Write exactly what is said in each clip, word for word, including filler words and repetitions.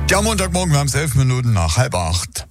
Ja, Montagmorgen, wir haben es elf Minuten nach halb acht.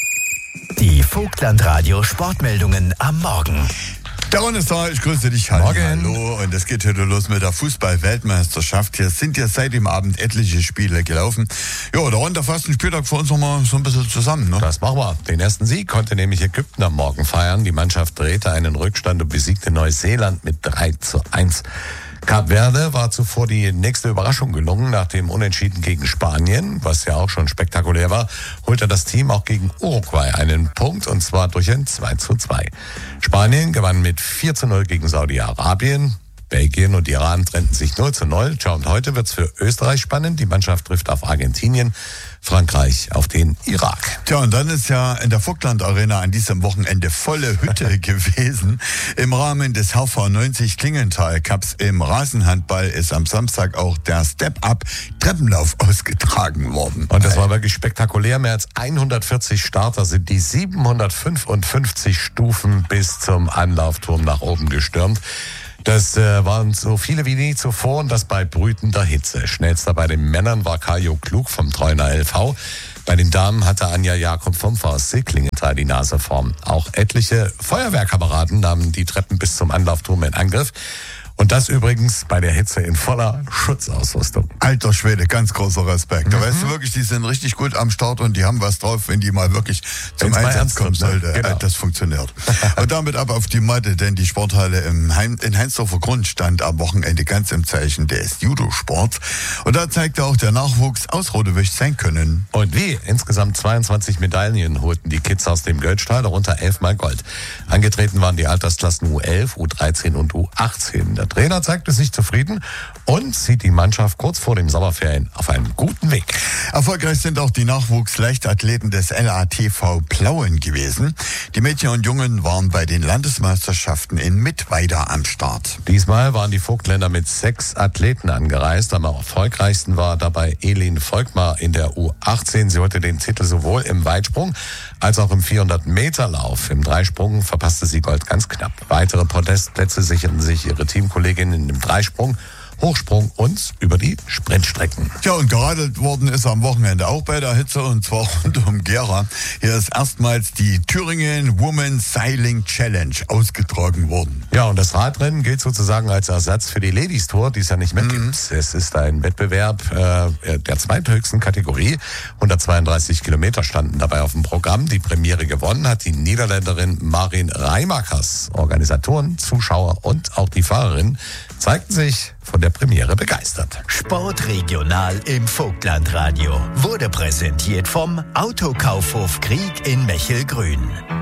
Die Vogtland-Radio Sportmeldungen am Morgen. Der Ron ist da, ich grüße dich. Hallo. Morgen. Hallo. Und es geht heute los mit der Fußball-Weltmeisterschaft. Hier sind ja seit dem Abend etliche Spiele gelaufen. Ja, der Ron, der fasst den Spieltag für uns nochmal so ein bisschen zusammen, ne? Das machen wir. Den ersten Sieg konnte nämlich Ägypten am Morgen feiern. Die Mannschaft drehte einen Rückstand und besiegte Neuseeland mit drei zu eins. Kap Verde war zuvor die nächste Überraschung gelungen. Nach dem Unentschieden gegen Spanien, was ja auch schon spektakulär war, holte das Team auch gegen Uruguay einen Punkt, und zwar durch ein zwei zu zwei. Spanien gewann mit vier zu null gegen Saudi-Arabien. Belgien und Iran trennten sich null zu null. Tja, und heute wird's für Österreich spannend. Die Mannschaft trifft auf Argentinien, Frankreich auf den Irak. Tja, und dann ist ja in der Vogtland Arena an diesem Wochenende volle Hütte gewesen. Im Rahmen des H V neunzig Klingenthal Cups im Rasenhandball ist am Samstag auch der Step-Up-Treppenlauf ausgetragen worden. Und das war wirklich spektakulär. Mehr als hundertvierzig Starter sind die siebenhundertfünfundfünfzig Stufen bis zum Anlaufturm nach oben gestürmt. Das äh, waren so viele wie nie zuvor, und das bei brütender Hitze. Schnellster bei den Männern war Kajo Klug vom Treuner L V. Bei den Damen hatte Anja Jakob vom V S C Klingenthal die Nase vorn. Auch etliche Feuerwehrkameraden nahmen die Treppen bis zum Anlaufturm in Angriff. Und das übrigens bei der Hitze in voller Schutzausrüstung. Alter Schwede, ganz großer Respekt. Mhm. Da weißt du wirklich, die sind richtig gut am Start und die haben was drauf, wenn die mal wirklich zum Wenn's Einsatz kommen sollte. Ne? Genau. Das funktioniert. Und damit ab auf die Matte, denn die Sporthalle im Heim, in Heinsdorfer Grund stand am Wochenende ganz im Zeichen des Judo-Sports. Und da zeigte auch der Nachwuchs aus Rodewisch sein Können. Und wie? Insgesamt zweiundzwanzig Medaillen holten die Kids aus dem Göldstahl, darunter elfmal Gold. Angetreten waren die Altersklassen U elf, U dreizehn und U achtzehn. Der Trainer zeigte sich zufrieden und sieht die Mannschaft kurz vor den Sommerferien auf einem guten Weg. Erfolgreich sind auch die Nachwuchsleichtathleten des L A T V Plauen gewesen. Die Mädchen und Jungen waren bei den Landesmeisterschaften in Mittweida am Start. Diesmal waren die Vogtländer mit sechs Athleten angereist. Am erfolgreichsten war dabei Elin Volkmar in der U achtzehn. Sie holte den Titel sowohl im Weitsprung als auch im vierhundert Meter Lauf. Im Dreisprung verpasste sie Gold ganz knapp. Weitere Podestplätze sicherten sich ihre Teamkolleginnen im Dreisprung, Hochsprung und über die Sprintstrecken. Ja, und geradelt worden ist am Wochenende auch bei der Hitze, und zwar rund um Gera. Hier ist erstmals die Thüringen Women's Sailing Challenge ausgetragen worden. Ja, und das Radrennen gilt sozusagen als Ersatz für die Ladies Tour, die es ja nicht mehr Mhm. gibt. Es ist ein Wettbewerb äh, der zweithöchsten Kategorie. hundertzweiunddreißig Kilometer standen dabei auf dem Programm. Die Premiere gewonnen hat die Niederländerin Marin Reimakers. Organisatoren, Zuschauer und auch die Fahrerin zeigten sich von der Premiere begeistert. Sportregional im Vogtlandradio wurde präsentiert vom Autokaufhof Krieg in Mechelgrün.